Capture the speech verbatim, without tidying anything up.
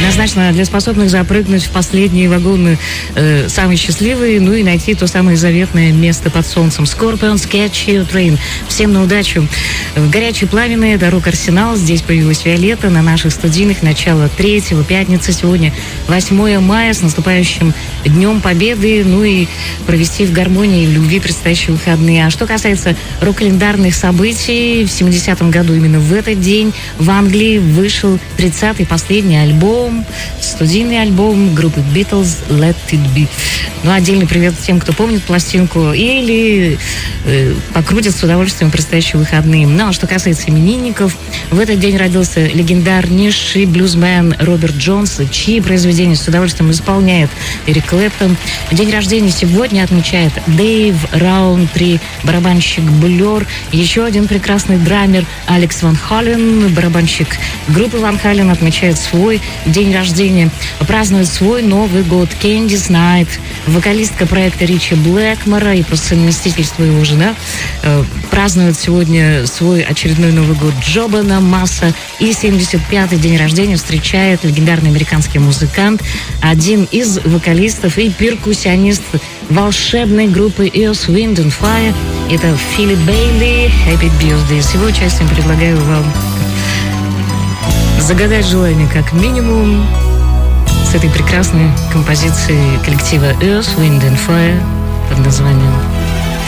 Однозначно для способных запрыгнуть в последние вагоны э, самые счастливые, ну и найти то самое заветное место под солнцем. Scorpions Catch Your Train. Всем на удачу. В горячей пламенной это рок-арсенал. Здесь появилась Виолетта на наших студийных. Начало третьего, пятница. Сегодня восьмое мая с наступающим Днем Победы. Ну и провести в гармонии и в любви предстоящие выходные. А что касается рок-календарных событий, в семидесятом году именно в этот день в Англии вышел тридцатый последний альбом, студийный альбом группы Beatles Let It Be. Ну, отдельный привет тем, кто помнит пластинку или э, покрутит с удовольствием предстоящие выходные. Ну, а что касается именинников, в этот день родился легендарнейший блюзмен Роберт Джонс, чьи произведения с удовольствием исполняет Эрик Клэптон. День рождения сегодня отмечает Дэйв Раунтри, барабанщик Blur, еще один прекрасный драмер Алекс Ван Хален, барабанщик группы Ван Хален, отмечает свой день рождения, празднует свой Новый год Кэндис Найт, вокалистка проекта Ричи Блэкмора и по совместительству его жена, э, празднует сегодня свой очередной Новый год Джобана Масса, и семьдесят пятый день рождения встречает легендарный американский музыкант, один из вокалистов и перкуссионист волшебной группы Earth, Wind and Fire. Это Филипп Бейли. Happy Birthday. С его участием предлагаю вам загадать желание как минимум с этой прекрасной композицией коллектива Earth, Wind and Fire под названием